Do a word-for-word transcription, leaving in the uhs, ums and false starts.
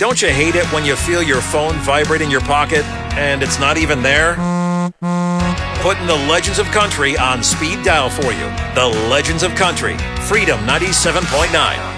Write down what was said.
Don't you hate it when you feel your phone vibrate in your pocket and it's not even there? Putting the Legends of Country on speed dial for you. The Legends of Country, Freedom ninety-seven point nine.